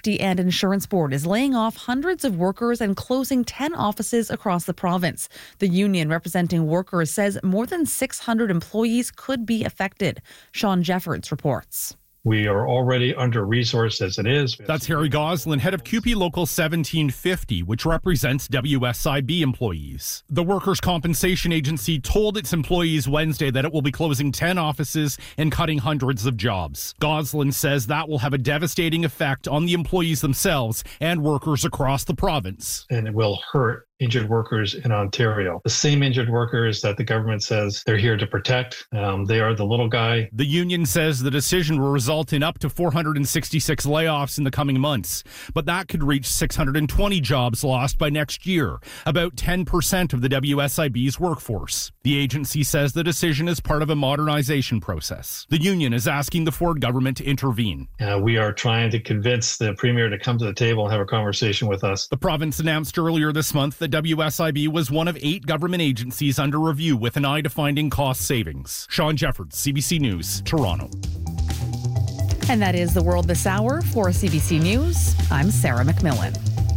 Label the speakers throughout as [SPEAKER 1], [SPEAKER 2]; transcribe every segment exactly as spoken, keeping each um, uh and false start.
[SPEAKER 1] Safety and Insurance Board is laying off hundreds of workers and closing ten offices across the province. The union representing workers says more than six hundred employees could be affected. Sean Jeffords reports.
[SPEAKER 2] We are already under-resourced as it is.
[SPEAKER 3] That's Harry Goslin, head of C U P E Local seventeen fifty, which represents W S I B employees. The Workers' Compensation Agency told its employees Wednesday that it will be closing ten offices and cutting hundreds of jobs. Goslin says that will have a devastating effect on the employees themselves and workers across the province.
[SPEAKER 2] And it will hurt injured workers in Ontario. The same injured workers that the government says they're here to protect. Um, they are the little guy.
[SPEAKER 3] The union says the decision will result in up to four hundred sixty-six layoffs in the coming months, but that could reach six hundred twenty jobs lost by next year, about ten percent of the W S I B's workforce. The agency says the decision is part of a modernization process. The union is asking the Ford government to intervene.
[SPEAKER 2] Uh, we are trying to convince the Premier to come to the table and have a conversation with us.
[SPEAKER 3] The province announced earlier this month that W S I B was one of eight government agencies under review with an eye to finding cost savings. Sean Jeffords, C B C News, Toronto.
[SPEAKER 1] And that is the world this hour. For C B C News, I'm Sarah McMillan.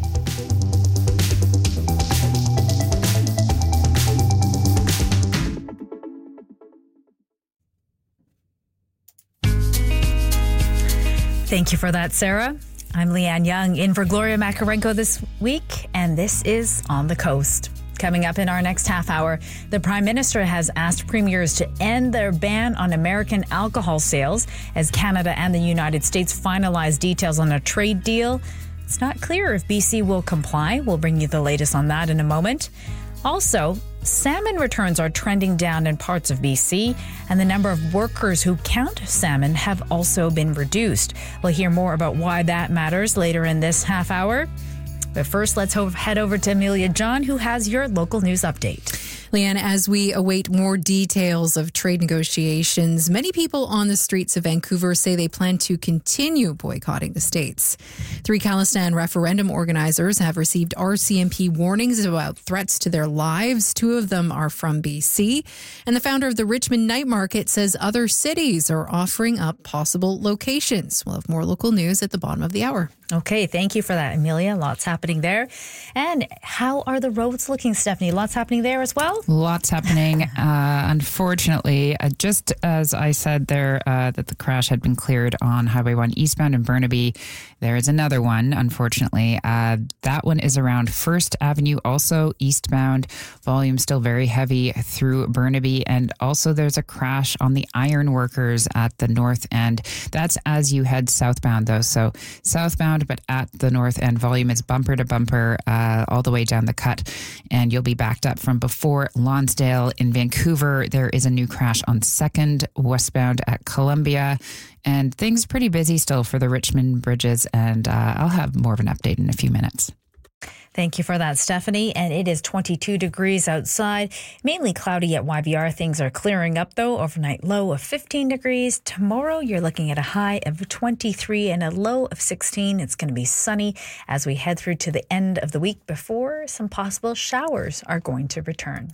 [SPEAKER 4] Thank you for that, Sarah. I'm Leanne Young, in for Gloria Makarenko this week, and this is On the Coast. Coming up in our next half hour, the Prime Minister has asked premiers to end their ban on American alcohol sales as Canada and the United States finalize details on a trade deal. It's not clear if B C will comply. We'll bring you the latest on that in a moment. Also, salmon returns are trending down in parts of B C, and the number of workers who count salmon have also been reduced. We'll hear more about why that matters later in this half hour. But first, let's ho- head over to Amelia John, who has your local news update.
[SPEAKER 5] Leanne, as we await more details of trade negotiations, many people on the streets of Vancouver say they plan to continue boycotting the states. Three Khalistan referendum organizers have received R C M P warnings about threats to their lives. Two of them are from B C. And the founder of the Richmond Night Market says other cities are offering up possible locations. We'll have more local news at the bottom of the hour.
[SPEAKER 4] Okay, thank you for that, Amelia. Lots happening there. And how are the roads looking, Stephanie? Lots happening there as well?
[SPEAKER 6] Lots happening. Uh, unfortunately, uh, just as I said there uh, that the crash had been cleared on Highway one eastbound in Burnaby, there is another one, unfortunately. Uh, that one is around First Avenue, also eastbound. Volume still very heavy through Burnaby. And also there's a crash on the Ironworkers at the north end. That's as you head southbound, though. So southbound, but at the north end, volume is bumper to bumper uh, all the way down the cut. And you'll be backed up from before Lonsdale. In Vancouver, there is a new crash on second westbound at Columbia. And things pretty busy still for the Richmond bridges. And uh, I'll have more of an update in a few minutes.
[SPEAKER 4] Thank you for that, Stephanie. And it is twenty-two degrees outside, mainly cloudy at Y V R. Things are clearing up, though. Overnight low of fifteen degrees. Tomorrow, you're looking at a high of twenty-three and a low of sixteen. It's going to be sunny as we head through to the end of the week before some possible showers are going to return.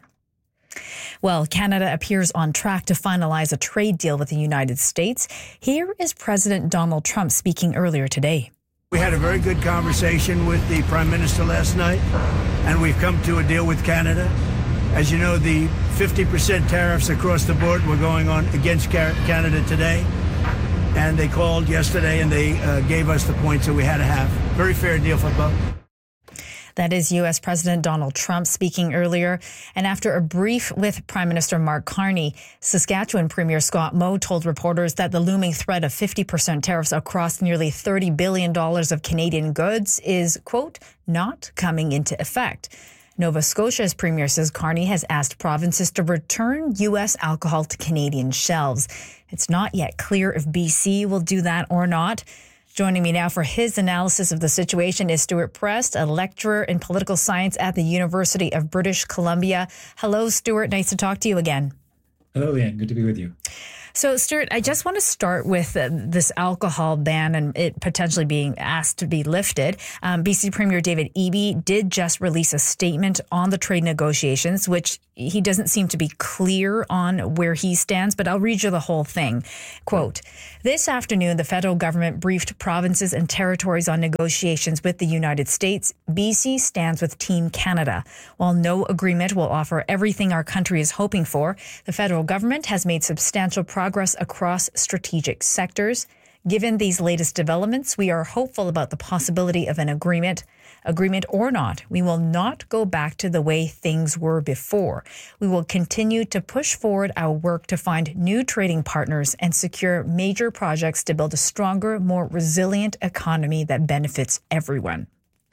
[SPEAKER 4] Well, Canada appears on track to finalize a trade deal with the United States. Here is President Donald Trump speaking earlier today.
[SPEAKER 7] We had a very good conversation with the Prime Minister last night, and we've come to a deal with Canada. As you know, the fifty percent tariffs across the board were going on against Canada today, and they called yesterday and they uh, gave us the points that we had to have. Very fair deal for both.
[SPEAKER 4] That is U S President Donald Trump speaking earlier. And after a brief with Prime Minister Mark Carney, Saskatchewan Premier Scott Moe told reporters that the looming threat of fifty percent tariffs across nearly thirty billion dollars of Canadian goods is, quote, not coming into effect. Nova Scotia's Premier says Carney has asked provinces to return U S alcohol to Canadian shelves. It's not yet clear if B C will do that or not. Joining me now for his analysis of the situation is Stuart Prest, a lecturer in political science at the University of British Columbia. Hello, Stuart. Nice to talk to you again.
[SPEAKER 8] Hello, Leanne. Good to be with you.
[SPEAKER 4] So, Stuart, I just want to start with uh, this alcohol ban and it potentially being asked to be lifted. Um, B C Premier David Eby did just release a statement on the trade negotiations, which he doesn't seem to be clear on where he stands, but I'll read you the whole thing. Quote, this afternoon, the federal government briefed provinces and territories on negotiations with the United States. B C stands with Team Canada. While no agreement will offer everything our country is hoping for, the federal government has made substantial progress across strategic sectors. Given these latest developments, we are hopeful about the possibility of an agreement. Agreement or not, we will not go back to the way things were before. We will continue to push forward our work to find new trading partners and secure major projects to build a stronger, more resilient economy that benefits everyone.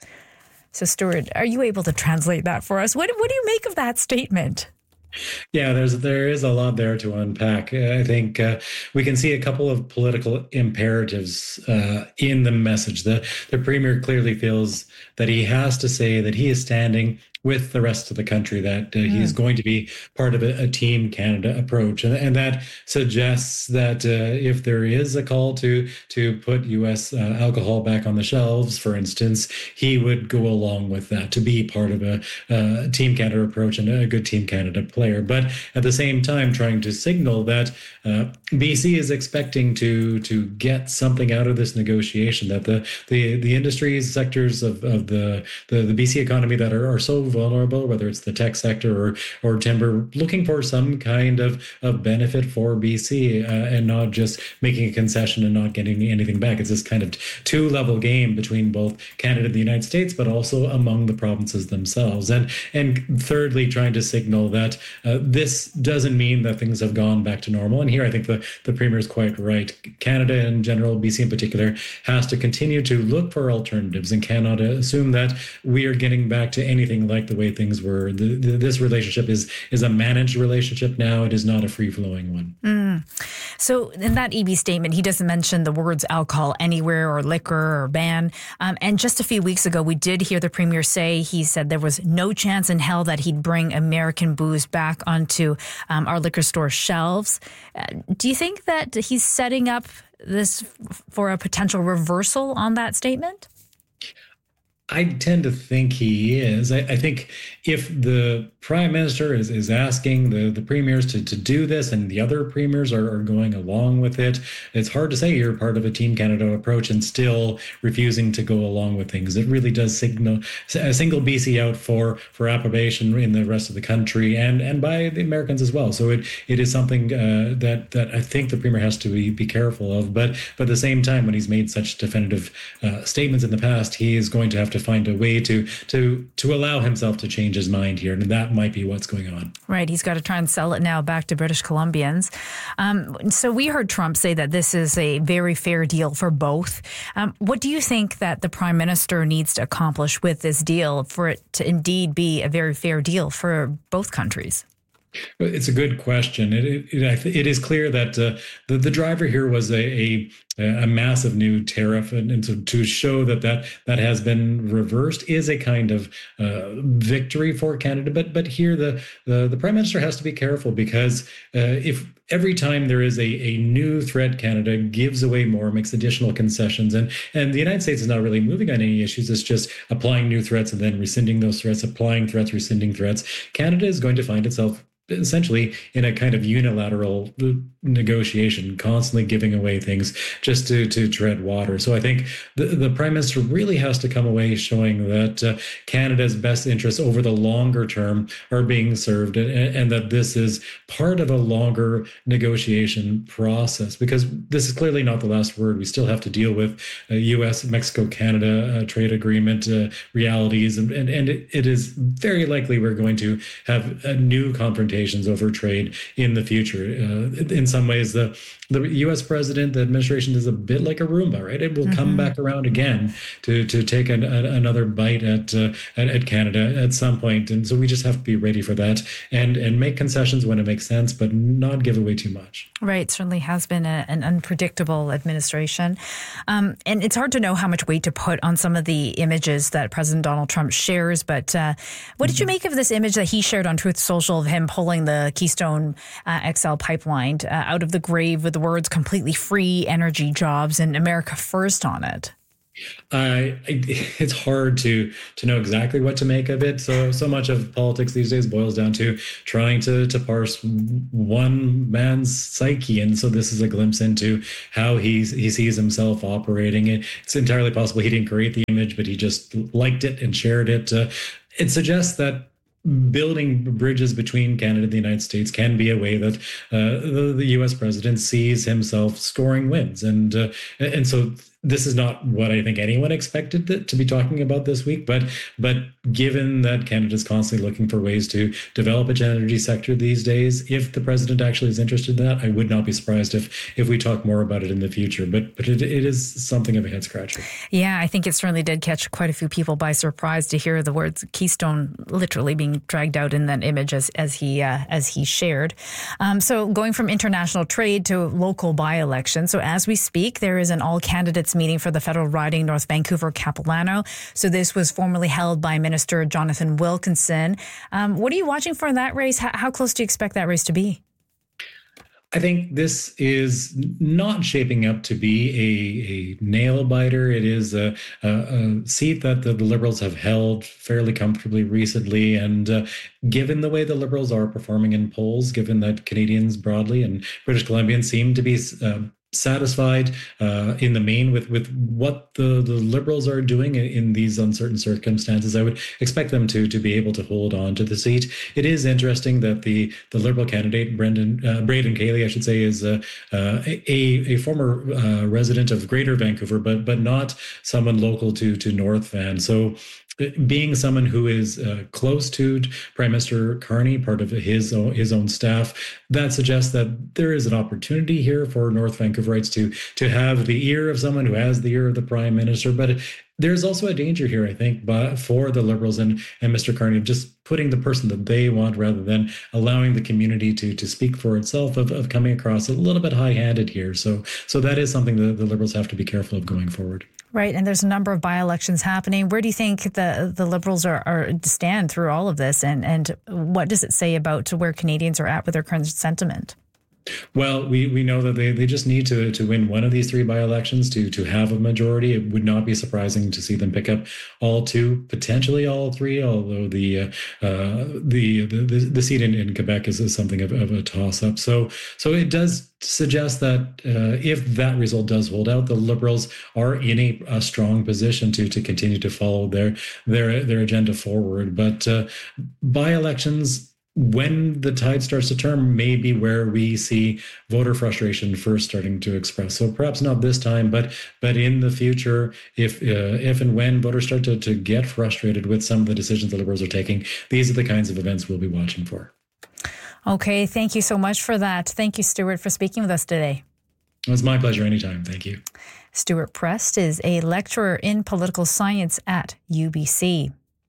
[SPEAKER 4] So, Stuart, are you able to translate that for us? What, what do you make of that statement?
[SPEAKER 8] Yeah, there's there is a lot there to unpack. I think uh, we can see a couple of political imperatives uh, in the message. The the premier clearly feels that he has to say that he is standing with the rest of the country, that uh, mm. he is going to be part of a, a Team Canada approach. And, and that suggests that uh, if there is a call to to put U S uh, alcohol back on the shelves, for instance, he would go along with that to be part of a, a Team Canada approach and a good Team Canada player. But at the same time, trying to signal that uh, B C is expecting to to get something out of this negotiation, that the the, the industries, sectors of, of the, the, the B C economy that are, are so vulnerable, whether it's the tech sector or or timber, looking for some kind of, of benefit for B C uh, and not just making a concession and not getting anything back. It's this kind of two-level game between both Canada and the United States, but also among the provinces themselves. And and thirdly, trying to signal that uh, this doesn't mean that things have gone back to normal. And here I think the, the Premier is quite right. Canada in general, B C in particular, has to continue to look for alternatives and cannot assume that we are getting back to anything like the way things were. The, the, this relationship is is a managed relationship now. It is not a free-flowing one.
[SPEAKER 4] Mm. So in that Eby statement, he doesn't mention the words alcohol anywhere or liquor or ban. Um, and just a few weeks ago, we did hear the Premier say, he said there was no chance in hell that he'd bring American booze back onto um, our liquor store shelves. Uh, do you think that he's setting up this f- for a potential reversal on that statement?
[SPEAKER 8] I tend to think he is. I, I think if the Prime Minister is, is asking the, the premiers to, to do this and the other premiers are, are going along with it, it's hard to say you're part of a Team Canada approach and still refusing to go along with things. It really does signal a single B C out for, for approbation in the rest of the country and, and by the Americans as well. So it it is something uh, that that I think the Premier has to be, be careful of. But, but at the same time, when he's made such definitive uh, statements in the past, he is going to have to to find a way to to to allow himself to change his mind here. And that might be what's going on. Right.
[SPEAKER 4] He's got to try and sell it now back to British Columbians. Um, so we heard Trump say that this is a very fair deal for both. Um, what do you think that the Prime Minister needs to accomplish with this deal for it to indeed be a very fair deal for both countries?
[SPEAKER 8] It's a good question. It it, it, it is clear that uh, the, the driver here was a, a a massive new tariff, and, and to, to show that, that that has been reversed is a kind of uh, victory for Canada. But but here the, the the Prime Minister has to be careful, because uh, if every time there is a, a new threat, Canada gives away more, makes additional concessions, and and the United States is not really moving on any issues. It's just applying new threats and then rescinding those threats, applying threats, rescinding threats. Canada is going to find itself essentially in a kind of unilateral negotiation, constantly giving away things just to, to tread water. So I think the, the Prime Minister really has to come away showing that uh, Canada's best interests over the longer term are being served, and, and that this is part of a longer negotiation process, because this is clearly not the last word. We still have to deal with uh, U S, Mexico, Canada uh, trade agreement uh, realities, and, and, and it, it is very likely we're going to have a new confrontations over trade in the future. Uh, in some ways, the, the U S president, the administration administration is a bit like a Roomba, right? It will mm-hmm. come back around again to to take an, a, another bite at, uh, at at Canada at some point, and so we just have to be ready for that and and make concessions when it makes sense, but not give away too much.
[SPEAKER 4] Right, certainly has been a, an unpredictable administration, um, and it's hard to know how much weight to put on some of the images that President Donald Trump shares. But uh, what did you make of this image that he shared on Truth Social of him pulling the Keystone uh, X L pipeline uh, out of the grave with the words "completely free energy jobs" and "America First" on it?
[SPEAKER 8] Uh, it's hard to to know exactly what to make of it. So so much of politics these days boils down to trying to to parse one man's psyche, and so this is a glimpse into how he's he sees himself operating. It's entirely possible he didn't create the image, but he just liked it and shared it. Uh, it suggests that building bridges between Canada and the United States can be a way that uh, the, the U S president sees himself scoring wins, and uh, and so. This is not what I think anyone expected to be talking about this week, but but given that Canada's constantly looking for ways to develop its energy sector these days, if the president actually is interested in that, I would not be surprised if if we talk more about it in the future. But but it, it is something of a head scratcher.
[SPEAKER 4] Yeah, I think it certainly did catch quite a few people by surprise to hear the words Keystone literally being dragged out in that image as as he uh, as he shared. Um, so going from international trade to local by-election. So as we speak, there is an all-candidates meeting for the federal riding North Vancouver Capilano. So this was formerly held by Minister Jonathan Wilkinson. Um, what are you watching for in that race? How, how close do you expect that race to be?
[SPEAKER 8] I think this is not shaping up to be a, a nail biter. It is a, a, a seat that the, the Liberals have held fairly comfortably recently. And uh, given the way the Liberals are performing in polls, given that Canadians broadly and British Columbians seem to be uh, satisfied uh, in the main with, with what the, the Liberals are doing in, in these uncertain circumstances, I would expect them to to be able to hold on to the seat. It is interesting that the the Liberal candidate, Brendan uh, Braden Cayley, I should say, is uh, uh, a a former uh, resident of Greater Vancouver, but but not someone local to to North Van. So, being someone who is uh, close to Prime Minister Carney, part of his own, his own staff, that suggests that there is an opportunity here for North Vancouverites to to have the ear of someone who has the ear of the Prime Minister. But there's also a danger here, I think, but for the Liberals and, and Mister Carney, of just putting the person that they want rather than allowing the community to to speak for itself, of, of coming across a little bit high-handed here. So so that is something that the Liberals have to be careful of going forward.
[SPEAKER 4] Right, and there's a number of by-elections happening. Where do you think the the Liberals are, are stand through all of this, and, and what does it say about where Canadians are at with their current sentiment?
[SPEAKER 8] Well, we, we know that they, they just need to to win one of these three by-elections to to have a majority. It would not be surprising to see them pick up all two, potentially all three, although the uh, uh, the, the the seat in, in Quebec is, is something of, of a toss-up. So so it does suggest that uh, if that result does hold out, the Liberals are in a, a strong position to to continue to follow their their their agenda forward. But uh, by-elections, when the tide starts to turn, may be where we see voter frustration first starting to express. So perhaps not this time, but but in the future, if uh, if and when voters start to, to get frustrated with some of the decisions the Liberals are taking, these are the kinds of events we'll be watching for.
[SPEAKER 4] Okay, thank you so much for that. Thank you, Stuart, for speaking with us today.
[SPEAKER 8] It was my pleasure. Anytime. Thank you.
[SPEAKER 4] Stuart Prest is a lecturer in political science at U B C.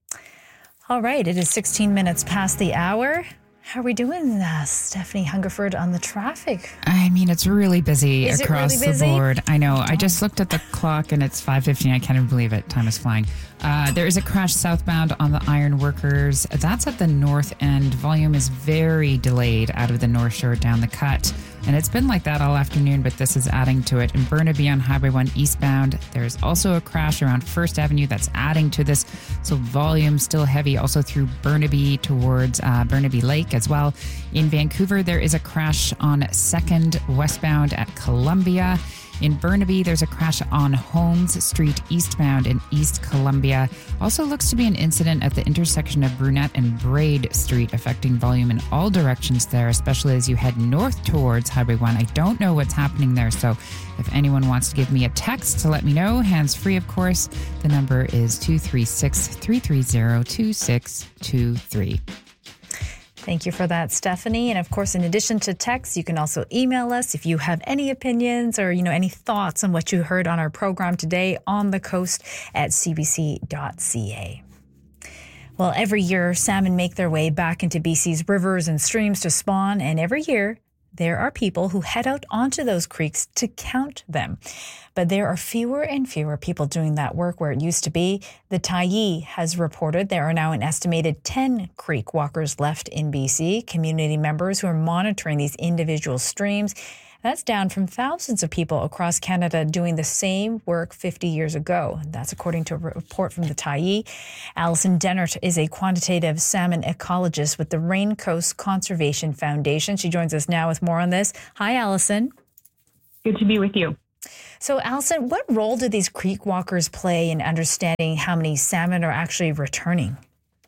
[SPEAKER 4] All right, it is sixteen minutes past the hour. How are we doing, uh, Stephanie Hungerford, on the traffic?
[SPEAKER 6] I mean, it's really busy
[SPEAKER 4] is
[SPEAKER 6] across
[SPEAKER 4] it really busy?
[SPEAKER 6] the board. I know. I just looked at the clock and it's five fifteen. I can't even believe it. Time is flying. Uh, there is a crash southbound on the Iron Workers. That's at the north end. Volume is very delayed out of the North Shore down the cut. And it's been like that all afternoon, but this is adding to it. In Burnaby on Highway one eastbound, there's also a crash around First Avenue that's adding to this. So volume still heavy also through Burnaby towards uh, Burnaby Lake as well. In Vancouver, there is a crash on second westbound at Columbia. In Burnaby, there's a crash on Holmes Street eastbound in East Columbia. Also looks to be an incident at the intersection of Brunette and Braid Street, affecting volume in all directions there, especially as you head north towards Highway one. I don't know what's happening there, so if anyone wants to give me a text to let me know, hands-free, of course, the number is two three six, three three zero, two six two three.
[SPEAKER 4] Thank you for that, Stephanie. And of course, in addition to text, you can also email us if you have any opinions or, you know, any thoughts on what you heard on our program today on the coast at c b c dot c a. Well, every year, salmon make their way back into B C's rivers and streams to spawn, and every year, there are people who head out onto those creeks to count them. But there are fewer and fewer people doing that work where it used to be. The Tyee has reported there are now an estimated ten creek walkers left in B C, community members who are monitoring these individual streams. That's down from thousands of people across Canada doing the same work fifty years ago. That's according to a report from the Tyee. Alison Dennert is a quantitative salmon ecologist with the Rain Coast Conservation Foundation. She joins us now with more on this. Hi, Alison.
[SPEAKER 9] Good to be with you.
[SPEAKER 4] So, Alison, what role do these creek walkers play in understanding how many salmon are actually returning?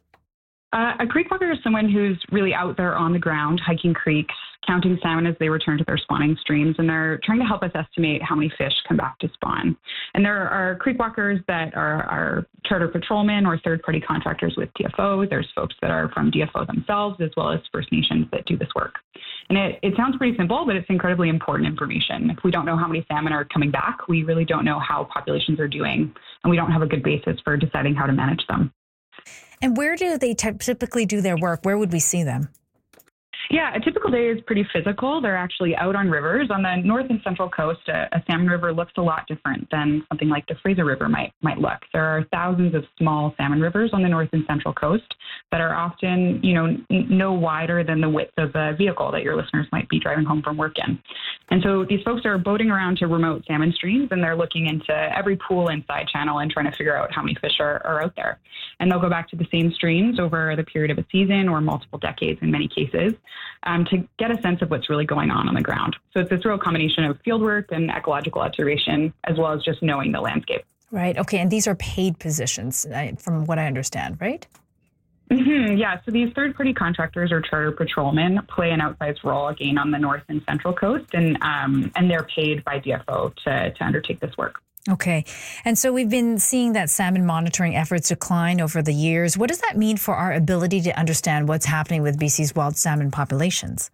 [SPEAKER 9] Uh, a creek walker is someone who's really out there on the ground, hiking creeks, counting salmon as they return to their spawning streams, and they're trying to help us estimate how many fish come back to spawn. And there are creek walkers that are, are charter patrolmen or third-party contractors with D F O. There's folks that are from D F O themselves, as well as First Nations that do this work. And it, it sounds pretty simple, but it's incredibly important information. If we don't know how many salmon are coming back, we really don't know how populations are doing, and we don't have a good basis for deciding how to manage them.
[SPEAKER 4] And where do they typically do their work? Where would we see them?
[SPEAKER 9] Yeah, a typical day is pretty physical. They're actually out on rivers. On the north and central coast, a, a salmon river looks a lot different than something like the Fraser River might might look. There are thousands of small salmon rivers on the north and central coast that are often, you know, n- no wider than the width of a vehicle that your listeners might be driving home from work in. And so these folks are boating around to remote salmon streams, and they're looking into every pool and side channel and trying to figure out how many fish are, are out there. And they'll go back to the same streams over the period of a season or multiple decades in many cases. Um, to get a sense of what's really going on on the ground. So it's this real combination of fieldwork and ecological observation, as well as just knowing the landscape.
[SPEAKER 4] Right. Okay. And these are paid positions, from what I understand, right?
[SPEAKER 9] Mm-hmm. Yeah. So these third-party contractors or charter patrolmen play an outsized role, again, on the north and central coast, and um, and they're paid by D F O to, to undertake this work.
[SPEAKER 4] Okay. And so we've been seeing that salmon monitoring efforts decline over the years. What does that mean for our ability to understand what's happening with B C's wild salmon populations?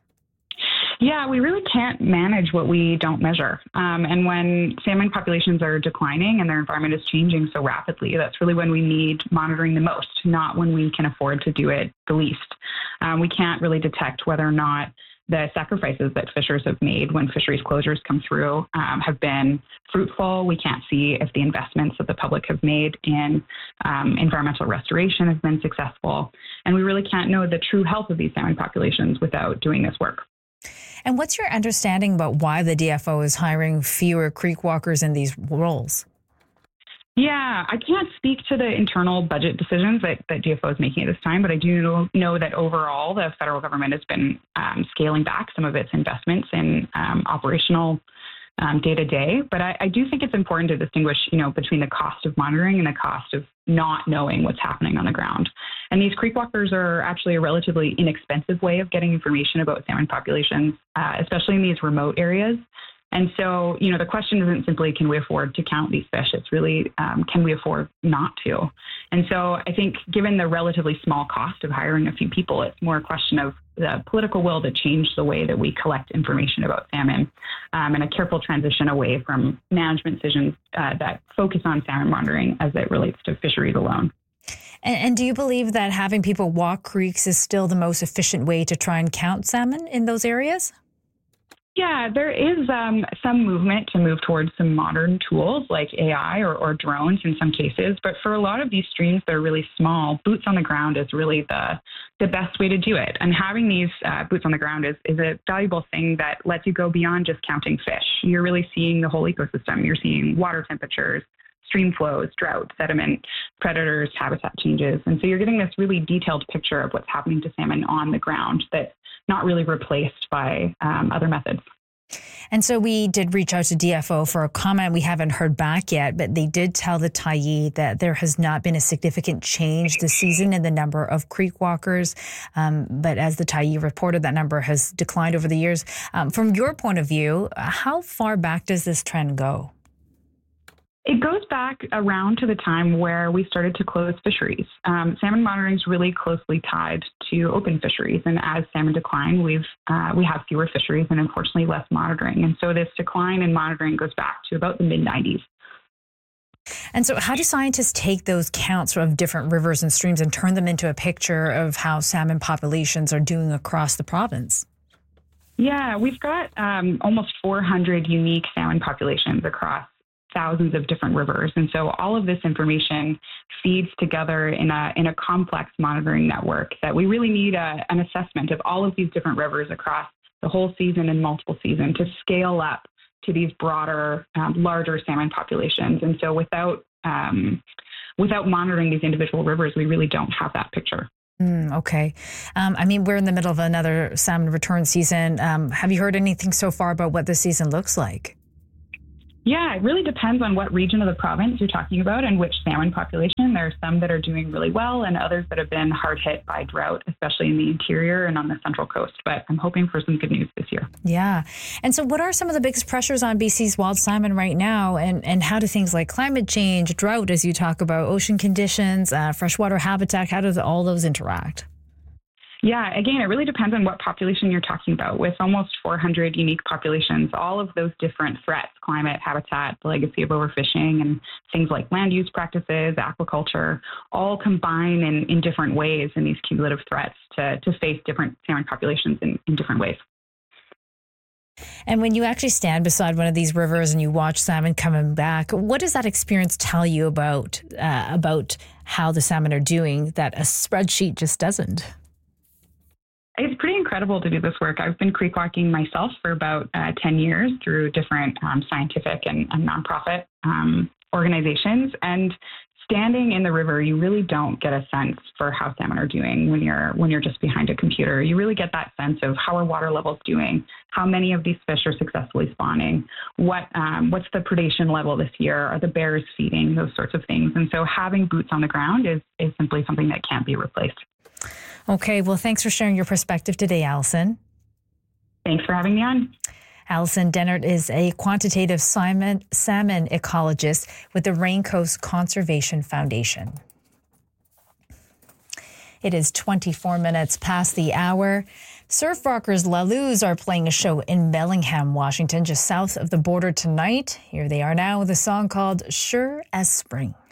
[SPEAKER 9] Yeah, we really can't manage what we don't measure. Um, and when salmon populations are declining and their environment is changing so rapidly, that's really when we need monitoring the most, not when we can afford to do it the least. Um, we can't really detect whether or not the sacrifices that fishers have made when fisheries closures come through um, have been fruitful. We can't see if the investments that the public have made in um, environmental restoration have been successful. And we really can't know the true health of these salmon populations without doing this work.
[SPEAKER 4] And what's your understanding about why the D F O is hiring fewer creek walkers in these roles?
[SPEAKER 9] Yeah, I can't speak to the internal budget decisions that, that D F O is making at this time, but I do know, know that overall the federal government has been um, scaling back some of its investments in um, operational um, day-to-day. But I, I do think it's important to distinguish, you know, between the cost of monitoring and the cost of not knowing what's happening on the ground. And these creek walkers are actually a relatively inexpensive way of getting information about salmon populations, uh, especially in these remote areas. And so, you know, the question isn't simply, can we afford to count these fish? It's really, um, can we afford not to? And so I think given the relatively small cost of hiring a few people, it's more a question of the political will to change the way that we collect information about salmon um, and a careful transition away from management decisions uh, that focus on salmon monitoring as it relates to fisheries alone.
[SPEAKER 4] And, and do you believe that having people walk creeks is still the most efficient way to try and count salmon in those areas?
[SPEAKER 9] Yeah, there is um, some movement to move towards some modern tools like A I or, or drones in some cases. But for a lot of these streams that are really small, boots on the ground is really the the best way to do it. And having these uh, boots on the ground is, is a valuable thing that lets you go beyond just counting fish. You're really seeing the whole ecosystem. You're seeing water temperatures, stream flows, drought, sediment, predators, habitat changes. And so you're getting this really detailed picture of what's happening to salmon on the ground that's not really replaced by um, other methods.
[SPEAKER 4] And so we did reach out to D F O for a comment. We haven't heard back yet, but they did tell the Tyee that there has not been a significant change this season in the number of creek walkers. Um, but as the Tyee reported, that number has declined over the years. Um, from your point of view, how far back does this trend go?
[SPEAKER 9] It goes back around to the time where we started to close fisheries. Um, salmon monitoring is really closely tied to open fisheries, and as salmon decline, we've uh, we have fewer fisheries and unfortunately less monitoring. And so this decline in monitoring goes back to about the mid nineties.
[SPEAKER 4] And so how do scientists take those counts of different rivers and streams and turn them into a picture of how salmon populations are doing across the province?
[SPEAKER 9] Yeah, we've got um, almost four hundred unique salmon populations across thousands of different rivers. And so all of this information feeds together in a in a complex monitoring network that we really need a, an assessment of all of these different rivers across the whole season and multiple season to scale up to these broader, um, larger salmon populations. And so without um, without monitoring these individual rivers, we really don't have that picture.
[SPEAKER 4] Mm, okay. Um, I mean, we're in the middle of another salmon return season. Um, have you heard anything so far about what the season looks like?
[SPEAKER 9] Yeah, it really depends on what region of the province you're talking about and which salmon population. There are some that are doing really well and others that have been hard hit by drought, especially in the interior and on the central coast. But I'm hoping for some good news this year.
[SPEAKER 4] Yeah. And so what are some of the biggest pressures on B C's wild salmon right now? And, and how do things like climate change, drought, as you talk about, ocean conditions, uh, freshwater habitat, how do all those interact?
[SPEAKER 9] Yeah, again, it really depends on what population you're talking about. With almost four hundred unique populations, all of those different threats, climate, habitat, the legacy of overfishing, and things like land use practices, aquaculture, all combine in, in different ways in these cumulative threats to, to face different salmon populations in, in different ways.
[SPEAKER 4] And when you actually stand beside one of these rivers and you watch salmon coming back, what does that experience tell you about uh, about how the salmon are doing that a spreadsheet just doesn't?
[SPEAKER 9] It's pretty incredible to do this work. I've been creek walking myself for about uh, ten years through different um, scientific and, and nonprofit um, organizations. And standing in the river, you really don't get a sense for how salmon are doing when you're when you're just behind a computer. You really get that sense of how are water levels doing, how many of these fish are successfully spawning, what um, what's the predation level this year, are the bears feeding, those sorts of things. And so having boots on the ground is is simply something that can't be replaced.
[SPEAKER 4] Okay, well, thanks for sharing your perspective today, Allison.
[SPEAKER 9] Thanks for having me on.
[SPEAKER 4] Allison Dennert is a quantitative salmon, salmon ecologist with the Raincoast Conservation Foundation. It is twenty-four minutes past the hour. Surf rockers La Luz are playing a show in Bellingham, Washington, just south of the border tonight. Here they are now with a song called Sure as Spring.